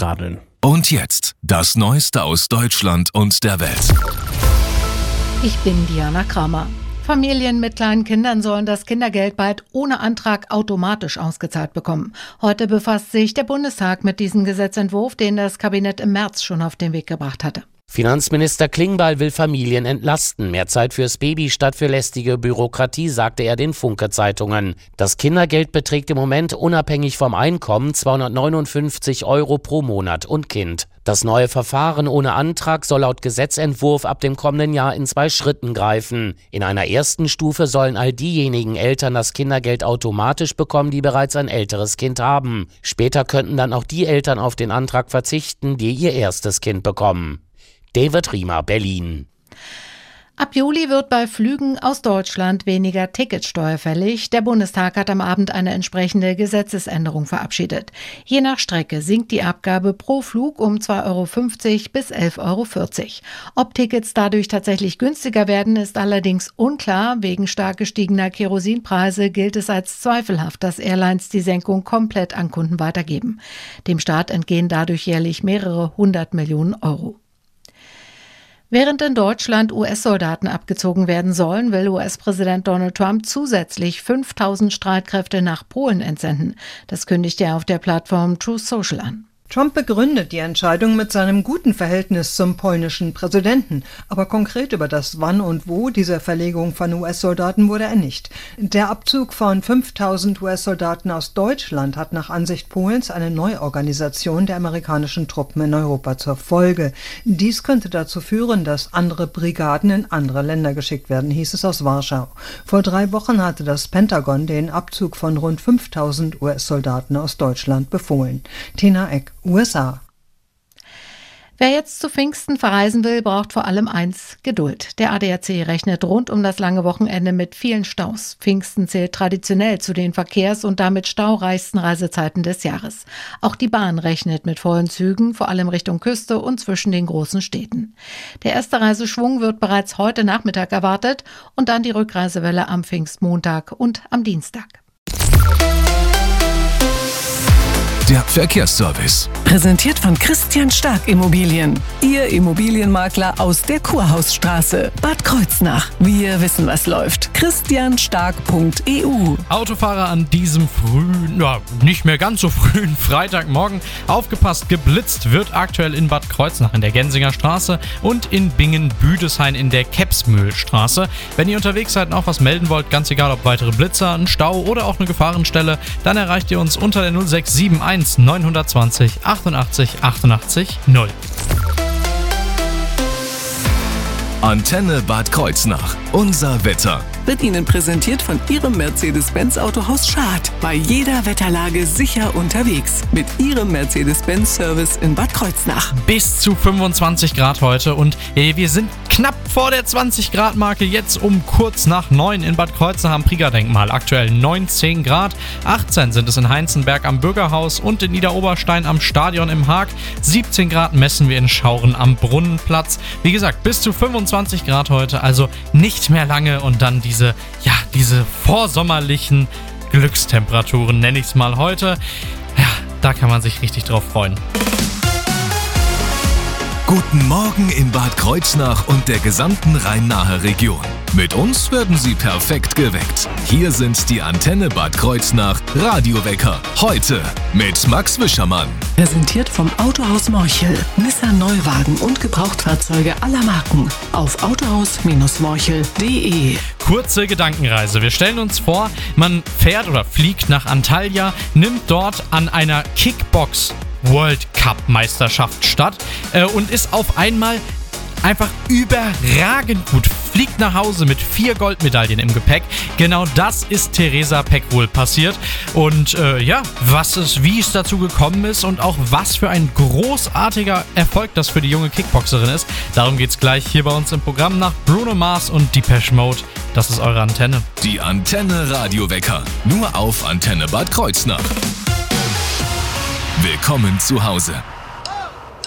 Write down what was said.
losradeln. Und jetzt das Neueste aus Deutschland und der Welt. Ich bin Diana Kramer. Familien mit kleinen Kindern sollen das Kindergeld bald ohne Antrag automatisch ausgezahlt bekommen. Heute befasst sich der Bundestag mit diesem Gesetzentwurf, den das Kabinett im März schon auf den Weg gebracht hatte. Finanzminister Klingbeil will Familien entlasten. Mehr Zeit fürs Baby statt für lästige Bürokratie, sagte er den Funke-Zeitungen. Das Kindergeld beträgt im Moment unabhängig vom Einkommen 259 € pro Monat und Kind. Das neue Verfahren ohne Antrag soll laut Gesetzentwurf ab dem kommenden Jahr in 2 Schritten greifen. In einer ersten Stufe sollen all diejenigen Eltern das Kindergeld automatisch bekommen, die bereits ein älteres Kind haben. Später könnten dann auch die Eltern auf den Antrag verzichten, die ihr erstes Kind bekommen. David Riemer, Berlin. Ab Juli wird bei Flügen aus Deutschland weniger Ticketsteuer fällig. Der Bundestag hat am Abend eine entsprechende Gesetzesänderung verabschiedet. Je nach Strecke sinkt die Abgabe pro Flug um 2,50 € bis 11,40 €. Ob Tickets dadurch tatsächlich günstiger werden, ist allerdings unklar. Wegen stark gestiegener Kerosinpreise gilt es als zweifelhaft, dass Airlines die Senkung komplett an Kunden weitergeben. Dem Staat entgehen dadurch jährlich mehrere 100 Millionen €. Während in Deutschland US-Soldaten abgezogen werden sollen, will US-Präsident Donald Trump zusätzlich 5.000 Streitkräfte nach Polen entsenden. Das kündigte er auf der Plattform Truth Social an. Trump begründet die Entscheidung mit seinem guten Verhältnis zum polnischen Präsidenten. Aber konkret über das Wann und Wo dieser Verlegung von US-Soldaten wurde er nicht. Der Abzug von 5.000 US-Soldaten aus Deutschland hat nach Ansicht Polens eine Neuorganisation der amerikanischen Truppen in Europa zur Folge. Dies könnte dazu führen, dass andere Brigaden in andere Länder geschickt werden, hieß es aus Warschau. Vor 3 Wochen hatte das Pentagon den Abzug von rund 5.000 US-Soldaten aus Deutschland befohlen. Tina Eck, USA. Wer jetzt zu Pfingsten verreisen will, braucht vor allem eins: Geduld. Der ADAC rechnet rund um das lange Wochenende mit vielen Staus. Pfingsten zählt traditionell zu den verkehrs- und damit staureichsten Reisezeiten des Jahres. Auch die Bahn rechnet mit vollen Zügen, vor allem Richtung Küste und zwischen den großen Städten. Der erste Reiseschwung wird bereits heute Nachmittag erwartet und dann die Rückreisewelle am Pfingstmontag und am Dienstag. Der Verkehrsservice. Präsentiert von Christian Stark Immobilien. Ihr Immobilienmakler aus der Kurhausstraße, Bad Kreuznach. Wir wissen, was läuft. christianstark.eu. Autofahrer an diesem nicht mehr ganz so frühen Freitagmorgen. Aufgepasst, geblitzt wird aktuell in Bad Kreuznach in der Gensinger Straße und in Bingen-Büdeshain in der Kepsmühlstraße. Wenn ihr unterwegs seid und auch was melden wollt, ganz egal ob weitere Blitzer, ein Stau oder auch eine Gefahrenstelle, dann erreicht ihr uns unter der 0671 920 88 88 0. Antenne Bad Kreuznach. Unser Wetter. Wird Ihnen präsentiert von Ihrem Mercedes-Benz Autohaus Schad. Bei jeder Wetterlage sicher unterwegs. Mit Ihrem Mercedes-Benz-Service in Bad Kreuznach. Bis zu 25 Grad heute und wir sind knapp vor der 20-Grad-Marke. Jetzt um kurz nach 9 in Bad Kreuznach am Prieger-Denkmal. Aktuell 19 Grad. 18 sind es in Heinzenberg am Bürgerhaus und in Niederoberstein am Stadion im Haag. 17 Grad messen wir in Schauren am Brunnenplatz. Wie gesagt, bis zu 25 Grad heute, also nicht mehr lange und dann diese vorsommerlichen Glückstemperaturen, nenne ich es mal heute. Ja, da kann man sich richtig drauf freuen. Guten Morgen in Bad Kreuznach und der gesamten Rhein-Nahe Region. Mit uns werden Sie perfekt geweckt. Hier sind die Antenne Bad Kreuznach Radiowecker. Heute mit Max Wischermann. Präsentiert vom Autohaus Morchel. Nissan Neuwagen und Gebrauchtfahrzeuge aller Marken. Auf autohaus-morchel.de. Kurze Gedankenreise. Wir stellen uns vor, man fährt oder fliegt nach Antalya, nimmt dort an einer Kickbox World Cup Meisterschaft statt und ist auf einmal einfach überragend gut. Fliegt nach Hause mit 4 Goldmedaillen im Gepäck. Genau das ist Theresa Peck wohl passiert. Und wie es dazu gekommen ist und auch was für ein großartiger Erfolg das für die junge Kickboxerin ist. Darum geht's gleich hier bei uns im Programm nach Bruno Mars und Depeche Mode. Das ist eure Antenne. Die Antenne Radiowecker. Nur auf Antenne Bad Kreuznach. Willkommen zu Hause.